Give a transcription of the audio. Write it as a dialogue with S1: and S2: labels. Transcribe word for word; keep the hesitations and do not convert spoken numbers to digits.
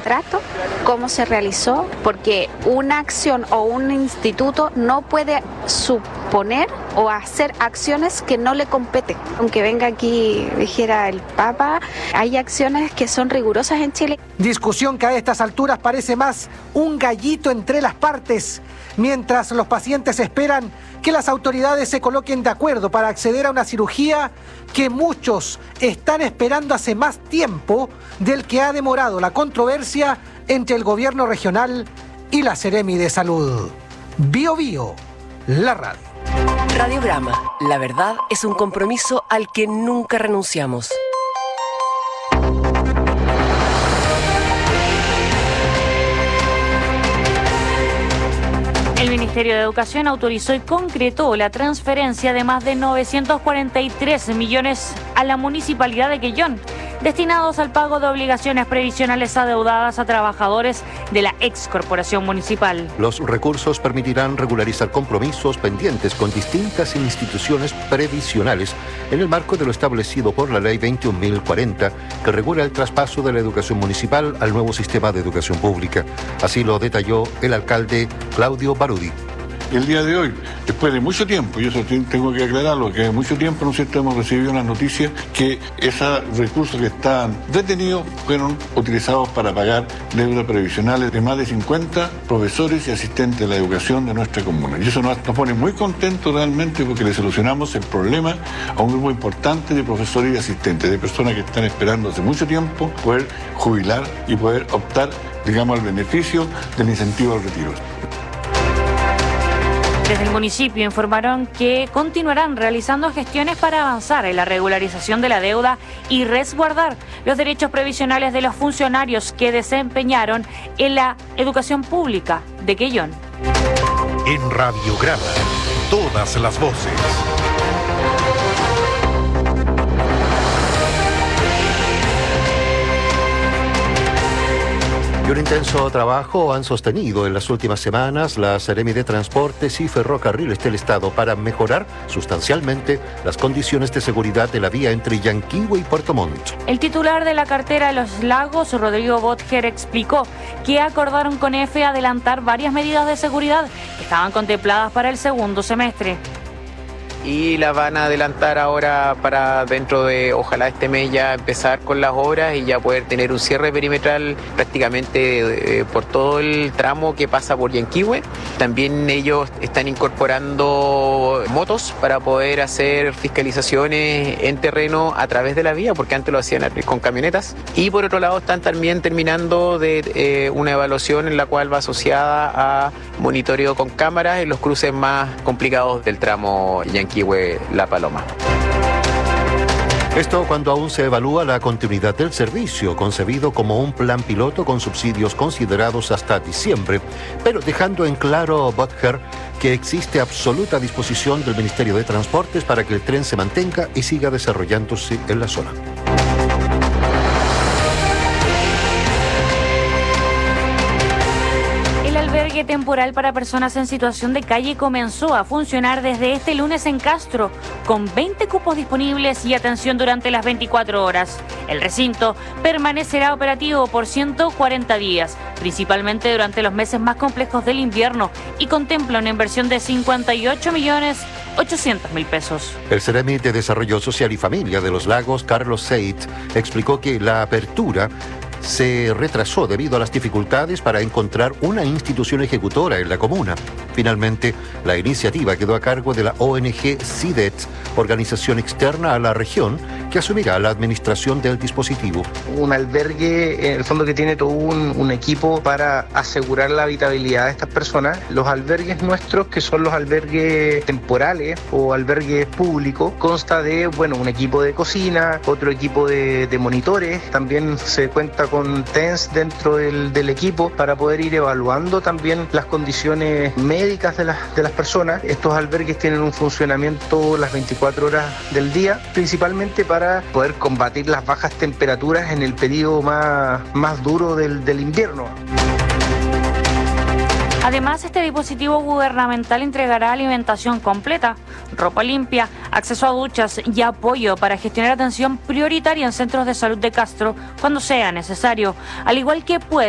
S1: contrato, cómo se realizó, porque una acción o un instituto no puede suponer o hacer acciones que no le competen. Aunque venga aquí, dijera el Papa, hay acciones que son rigurosas en Chile.
S2: Discusión que a estas alturas parece más un gallito entre las partes, mientras los pacientes esperan que las autoridades se coloquen de acuerdo para acceder a una cirugía que muchos están esperando hace más tiempo del que ha demorado la controversia entre el gobierno regional y la Seremi de Salud. Bio Bio, la radio.
S3: Radiograma, la verdad es un compromiso al que nunca renunciamos.
S4: El Ministerio de Educación autorizó y concretó la transferencia de más de novecientos cuarenta y tres millones a la Municipalidad de Quellón, destinados al pago de obligaciones previsionales adeudadas a trabajadores de la ex corporación municipal.
S5: Los recursos permitirán regularizar compromisos pendientes con distintas instituciones previsionales en el marco de lo establecido por la Ley veintiún mil cuarenta, que regula el traspaso de la educación municipal al nuevo sistema de educación pública. Así lo detalló el alcalde Claudio Barudi.
S6: El día de hoy, después de mucho tiempo, y eso tengo que aclararlo, que de mucho tiempo, ¿no es cierto?, hemos recibido una noticia que esos recursos que estaban detenidos fueron utilizados para pagar deudas previsionales de más de cincuenta profesores y asistentes de la educación de nuestra comuna. Y eso nos, nos pone muy contentos realmente, porque le solucionamos el problema a un grupo importante de profesores y asistentes, de personas que están esperando hace mucho tiempo poder jubilar y poder optar, digamos, al beneficio del incentivo al retiro.
S4: Desde el municipio informaron que continuarán realizando gestiones para avanzar en la regularización de la deuda y resguardar los derechos previsionales de los funcionarios que desempeñaron en la educación pública de Quellón.
S7: En Radiograma, todas las voces.
S5: Y un intenso trabajo han sostenido en las últimas semanas la Seremi de Transportes y Ferrocarriles del Estado para mejorar sustancialmente las condiciones de seguridad de la vía entre Yanquihue y Puerto Montt.
S4: El titular de la cartera de los Lagos, Rodrigo Botger, explicó que acordaron con E F E adelantar varias medidas de seguridad que estaban contempladas para el segundo semestre.
S8: Y la van a adelantar ahora para dentro de, ojalá este mes, ya empezar con las obras y ya poder tener un cierre perimetral prácticamente eh, por todo el tramo que pasa por Yanquihue. También ellos están incorporando motos para poder hacer fiscalizaciones en terreno a través de la vía, porque antes lo hacían con camionetas. Y por otro lado están también terminando de eh, una evaluación en la cual va asociada a monitoreo con cámaras en los cruces más complicados del tramo Yanquihue. La Paloma.
S5: Esto cuando aún se evalúa la continuidad del servicio, concebido como un plan piloto con subsidios considerados hasta diciembre, pero dejando en claro Botger que existe absoluta disposición del Ministerio de Transportes para que el tren se mantenga y siga desarrollándose en la zona.
S4: Temporal para personas en situación de calle comenzó a funcionar desde este lunes en Castro, con veinte cupos disponibles y atención durante las veinticuatro horas. El recinto permanecerá operativo por ciento cuarenta días, principalmente durante los meses más complejos del invierno, y contempla una inversión de cincuenta y ocho millones ochocientos mil pesos.
S5: El Seremi de Desarrollo Social y Familia de los Lagos, Carlos Seit, explicó que la apertura se retrasó debido a las dificultades para encontrar una institución ejecutora en la comuna. Finalmente, la iniciativa quedó a cargo de la O N G CIDET, organización externa a la región, que asumirá la administración del dispositivo.
S9: Un albergue, en el fondo, que tiene todo un, un equipo para asegurar la habitabilidad de estas personas. Los albergues nuestros, que son los albergues temporales o albergues públicos, consta de, bueno, un equipo de cocina, otro equipo de, de monitores. También se cuenta con T E N S dentro del, del equipo para poder ir evaluando también las condiciones médicas de las, de las personas. Estos albergues tienen un funcionamiento las veinticuatro horas del día, principalmente para poder combatir las bajas temperaturas en el periodo más, más duro del, del invierno.
S4: Además, este dispositivo gubernamental entregará alimentación completa, ropa limpia, acceso a duchas y apoyo para gestionar atención prioritaria en centros de salud de Castro cuando sea necesario, al igual que puede